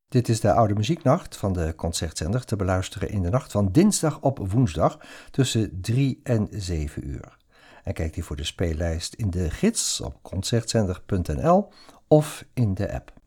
Dit is de Oude Muzieknacht van de Concertzender te beluisteren in de nacht van dinsdag op woensdag tussen 3 en 7 uur. En kijk hiervoor de speellijst in de gids op concertzender.nl of in de app.